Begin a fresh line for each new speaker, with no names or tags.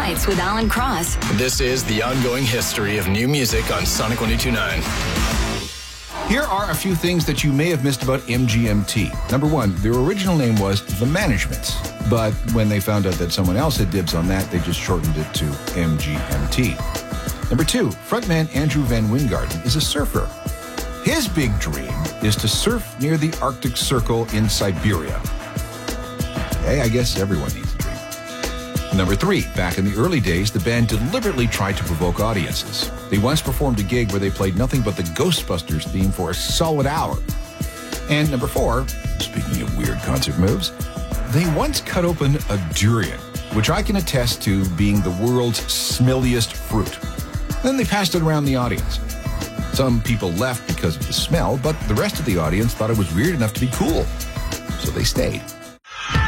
Nights with Alan Cross.
This is the ongoing history of new music on Sonic 102.9.
Here are a few things that you may have missed about MGMT. Number one, their original name was The Managements, but when they found out that someone else had dibs on that, they just shortened it to MGMT. Number two, frontman Andrew Van Wijngaarden is a surfer. His big dream is to surf near the Arctic Circle in Siberia. Hey, I guess everyone needs a dream. Number three, back in the early days, the band deliberately tried to provoke audiences. They once performed a gig where they played nothing but the Ghostbusters theme for a solid hour. And number four, speaking of weird concert moves, they once cut open a durian, which I can attest to being the world's smelliest fruit. Then they passed it around the audience. Some people left because of the smell, but the rest of the audience thought it was weird enough to be cool. So they stayed.